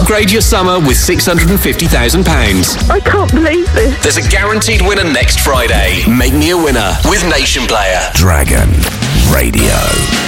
Upgrade your summer with £650,000. I can't believe this. There's a guaranteed winner next Friday. Make me a winner with Nation Player. Dragon Radio.